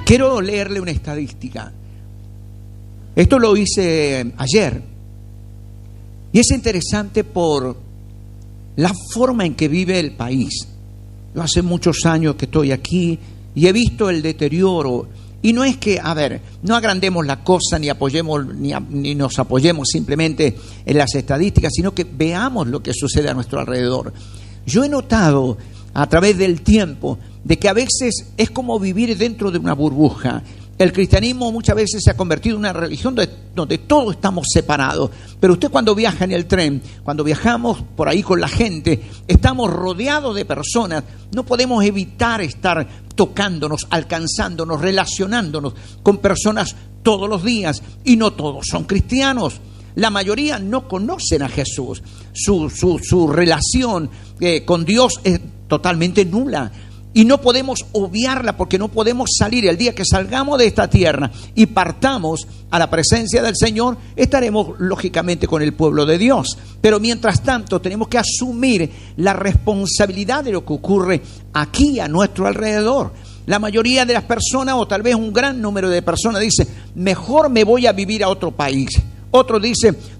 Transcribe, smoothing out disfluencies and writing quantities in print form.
Quiero leerle una estadística. Esto lo hice ayer. Y es interesante por la forma en que vive el país. Yo hace muchos años que estoy aquí y he visto el deterioro. Y no es que, no agrandemos la cosa ni apoyemos ni nos apoyemos simplemente en las estadísticas, sino que veamos lo que sucede a nuestro alrededor. Yo he notado a través del tiempo de que a veces es como vivir dentro de una burbuja. El cristianismo muchas veces se ha convertido en una religión donde todos estamos separados. Pero usted cuando viaja en el tren, cuando viajamos por ahí con la gente, estamos rodeados de personas. No podemos evitar estar tocándonos, alcanzándonos, relacionándonos con personas todos los días. Y no todos son cristianos. La mayoría no conocen a Jesús. Su relación con Dios es totalmente nula. Y no podemos obviarla porque no podemos salir. El día que salgamos de esta tierra y partamos a la presencia del Señor, estaremos lógicamente con el pueblo de Dios. Pero mientras tanto tenemos que asumir la responsabilidad de lo que ocurre aquí a nuestro alrededor. La mayoría de las personas, o tal vez un gran número de personas, dice: mejor me voy a vivir a otro país. Otro dice: